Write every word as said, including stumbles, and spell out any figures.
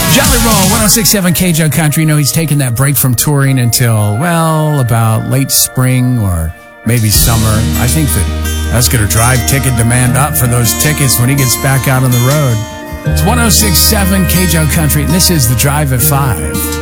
Jelly Roll, one oh six point seven K J O Country. You know, he's taking that break from touring until, well, about late spring or maybe summer. I think that that's going to drive ticket demand up for those tickets when he gets back out on the road. It's one oh six point seven K J O Country, and this is The Drive at five.